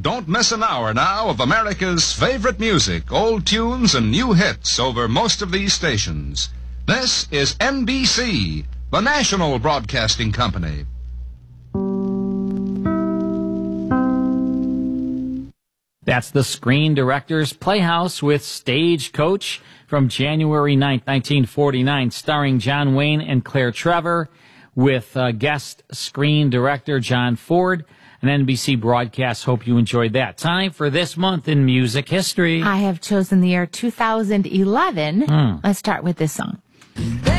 Don't miss an hour now of America's favorite music, old tunes and new hits over most of these stations. This is NBC, the national broadcasting company. That's the Screen Directors Playhouse with Stagecoach from January 9th, 1949, starring John Wayne and Claire Trevor, with guest screen director John Ford. An NBC broadcast. Hope you enjoyed that. Time for this month in music history. I have chosen the year 2011. Let's start with this song.